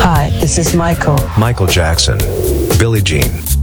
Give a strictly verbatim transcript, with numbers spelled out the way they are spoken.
Hi, this is Michael. Michael Jackson, Billie Jean.